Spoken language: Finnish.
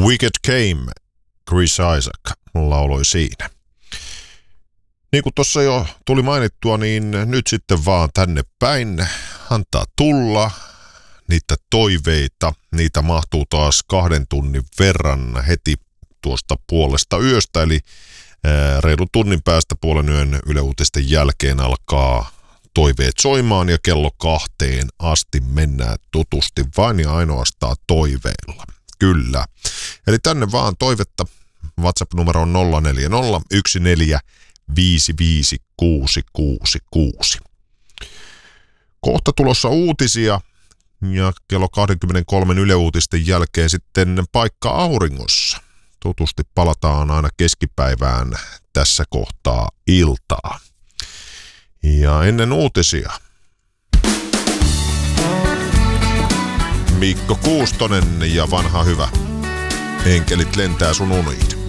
Wicked Game, Chris Isaak lauloi siinä. Niin kuin tuossa jo tuli mainittua, niin nyt sitten vaan tänne päin antaa tulla niitä toiveita. Niitä mahtuu taas 2 tunnin verran heti tuosta puolesta yöstä, eli reilun tunnin päästä puolen yön Yle Uutisten jälkeen alkaa toiveet soimaan ja kello 2 asti mennään tutusti vain ja ainoastaan toiveilla. Kyllä. Eli tänne vaan toivetta. WhatsApp-numero on 0401455666. Kohta tulossa uutisia ja kello 23 Yle Uutisten jälkeen sitten paikka auringossa. Tutusti palataan aina keskipäivään tässä kohtaa iltaa. Ja ennen uutisia Mikko Kuustonen ja vanha hyvä Enkelit lentää sun uniin.